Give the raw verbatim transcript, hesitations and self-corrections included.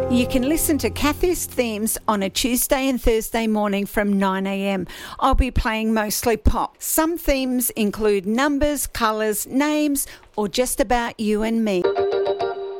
You can listen to Kathy's themes on a Tuesday and Thursday morning from nine a.m. I'll be playing mostly pop. Some themes include numbers, colours, names, or just about you and me.